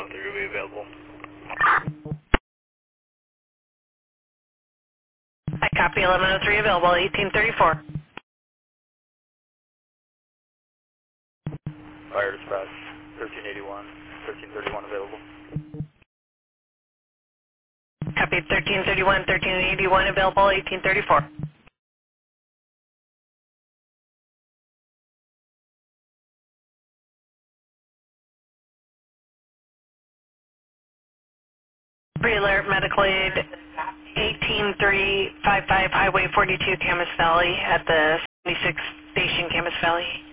will be available. I copy 1103 available, 1834. Fire dispatch, 1381, 1331 available. Copy 1331, 1381 available, 1834. Pre-alert medical aid 18355 Highway 42 Camas Valley at the 76 station Camas Valley.